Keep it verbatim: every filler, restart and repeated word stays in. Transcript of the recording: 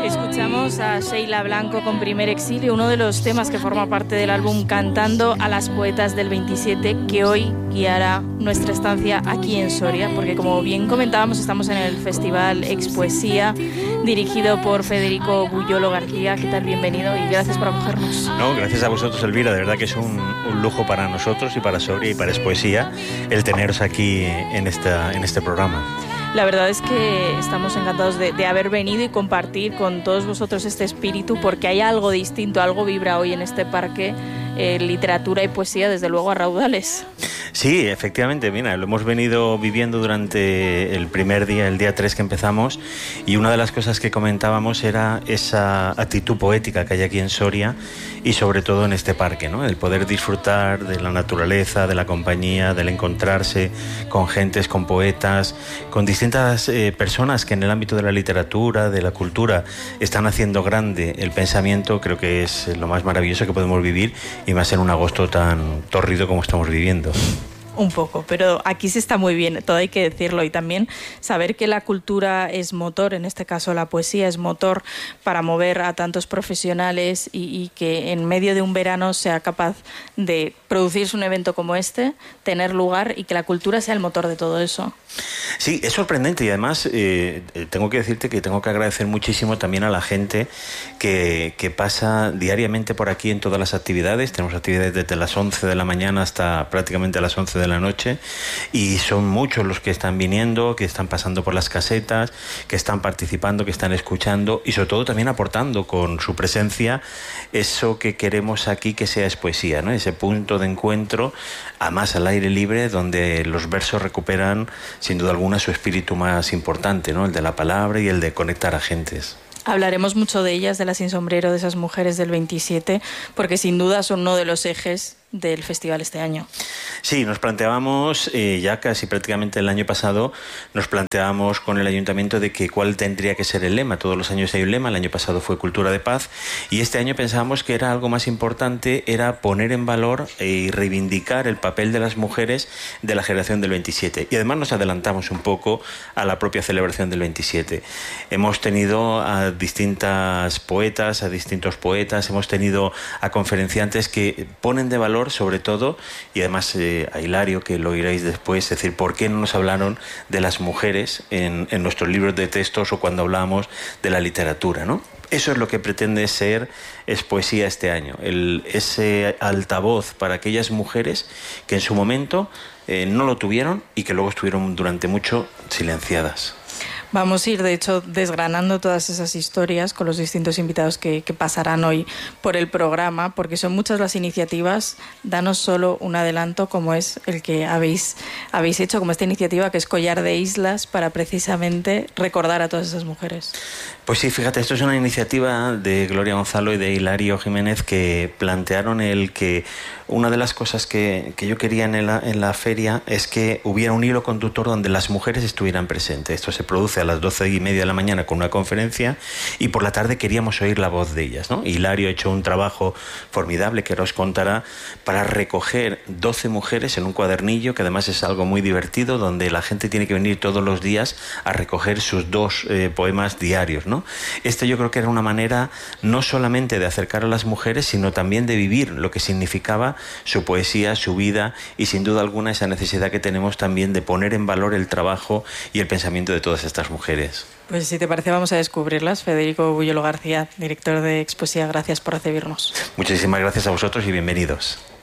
Escuchamos a Sheila Blanco con Primer Exilio, uno de los temas que forma parte del álbum Cantando a las Poetas del veintisiete, que hoy guiará nuestra estancia aquí en Soria, porque como bien comentábamos, estamos en el Festival Expoesía, dirigido por Federico Buyolo García. ¿Qué tal? Bienvenido y gracias por acogernos. No, gracias a vosotros, Elvira. De verdad que es un, un lujo para nosotros y para Soria y para Expoesía el teneros aquí en, esta, en este programa. La verdad es que estamos encantados de, de haber venido y compartir con todos vosotros este espíritu, porque hay algo distinto, algo vibra hoy en este parque, eh, literatura y poesía, desde luego a raudales. Sí, efectivamente, mira, lo hemos venido viviendo durante el primer día, el día tres que empezamos, y una de las cosas que comentábamos era esa actitud poética que hay aquí en Soria y sobre todo en este parque, ¿no? El poder disfrutar de la naturaleza, de la compañía, del encontrarse con gentes, con poetas, con distintas eh, personas que en el ámbito de la literatura, de la cultura, están haciendo grande el pensamiento. Creo que es lo más maravilloso que podemos vivir, y más en un agosto tan torrido como estamos viviendo. Un poco, pero aquí se está muy bien, todo hay que decirlo, y también saber que la cultura es motor, en este caso la poesía es motor para mover a tantos profesionales, y, y que en medio de un verano sea capaz de producirse un evento como este, tener lugar, y que la cultura sea el motor de todo eso. Sí, es sorprendente, y además eh, tengo que decirte que tengo que agradecer muchísimo también a la gente que, que pasa diariamente por aquí en todas las actividades. Tenemos actividades desde las once de la mañana hasta prácticamente las once de la noche, y son muchos los que están viniendo, que están pasando por las casetas, que están participando, que están escuchando y sobre todo también aportando con su presencia eso que queremos aquí que sea Expoesía, ¿no? Ese punto de encuentro, además al aire libre, donde los versos recuperan sin duda alguna su espíritu más importante, ¿no? El de la palabra y el de conectar a gentes. Hablaremos mucho de ellas, de las sin sombrero, de esas mujeres del veintisiete, porque sin duda son uno de los ejes del festival este año. Sí, nos planteábamos eh, ya casi prácticamente el año pasado, nos planteábamos con el ayuntamiento de que cuál tendría que ser el lema. Todos los años hay un lema, el año pasado fue Cultura de Paz, y este año pensábamos que era algo más importante, era poner en valor y reivindicar el papel de las mujeres de la generación del veintisiete. Y además nos adelantamos un poco a la propia celebración del veintisiete. Hemos tenido a distintas poetas, a distintos poetas, hemos tenido a conferenciantes que ponen de valor sobre todo, y además eh, a Hilario, que lo oiréis después, es decir, ¿por qué no nos hablaron de las mujeres en, en nuestros libros de textos o cuando hablábamos de la literatura, ¿no? Eso es lo que pretende ser Expoesía este año, el, ese altavoz para aquellas mujeres que en su momento eh, no lo tuvieron y que luego estuvieron durante mucho silenciadas. Vamos a ir, de hecho, desgranando todas esas historias con los distintos invitados que, que pasarán hoy por el programa, porque son muchas las iniciativas. Danos solo un adelanto, como es el que habéis, habéis hecho, como esta iniciativa que es Collar de Islas, para precisamente recordar a todas esas mujeres. Pues sí, fíjate, esto es una iniciativa de Gloria Gonzalo y de Hilario Jiménez, que plantearon el que una de las cosas que, que yo quería en la, en la feria es que hubiera un hilo conductor donde las mujeres estuvieran presentes. Esto se produce a las doce y media de la mañana con una conferencia, y por la tarde queríamos oír la voz de ellas, ¿no? Hilario ha hecho un trabajo formidable que ahora os contará, para recoger doce mujeres en un cuadernillo, que además es algo muy divertido, donde la gente tiene que venir todos los días a recoger sus dos eh, poemas diarios, ¿no? Este yo creo que era una manera no solamente de acercar a las mujeres, sino también de vivir lo que significaba su poesía, su vida, y sin duda alguna esa necesidad que tenemos también de poner en valor el trabajo y el pensamiento de todas estas mujeres. Pues si te parece vamos a descubrirlas. Federico Buyolo García, director de Expoesía, gracias por recibirnos. Muchísimas gracias a vosotros y bienvenidos.